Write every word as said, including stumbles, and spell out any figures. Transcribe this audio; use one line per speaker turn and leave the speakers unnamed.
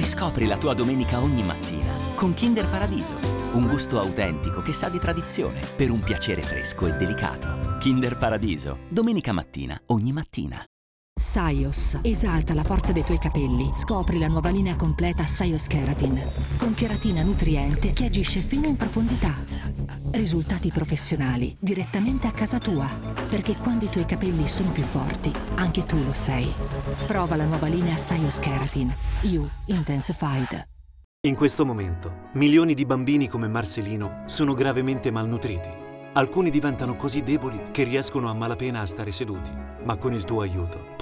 Riscopri la tua domenica ogni mattina con Kinder Paradiso. Un gusto autentico che sa di tradizione per un piacere fresco e delicato. Kinder Paradiso, domenica mattina, ogni mattina.
Saios esalta la forza dei tuoi capelli. Scopri la nuova linea completa Saios Keratin, con cheratina nutriente che agisce fino in profondità. Risultati professionali direttamente a casa tua, perché quando i tuoi capelli sono più forti, anche tu lo sei. Prova la nuova linea Saios Keratin You Intensified.
In questo momento, milioni di bambini come Marcelino sono gravemente malnutriti. Alcuni diventano così deboli che riescono a malapena a stare seduti, ma con il tuo aiuto